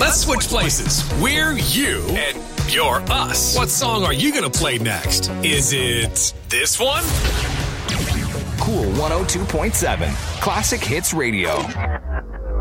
Let's switch places. We're you, and you're us. What song are you going to play next? Is it this one? Cool 102.7 Classic Hits Radio.